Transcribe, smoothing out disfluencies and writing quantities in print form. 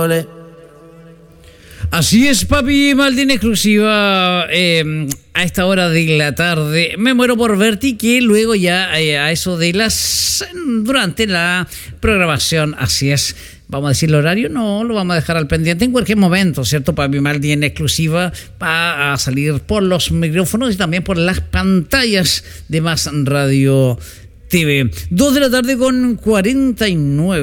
ole. Así es, Papi Maldín, exclusiva a esta hora de la tarde. Me muero por verte, que luego ya a eso de durante la programación, así es. ¿Vamos a decir el horario? No, lo vamos a dejar al pendiente en cualquier momento, ¿cierto? Papi Maldín exclusiva va a salir por los micrófonos y también por las pantallas de Más Radio TV. 2 de la tarde con 49.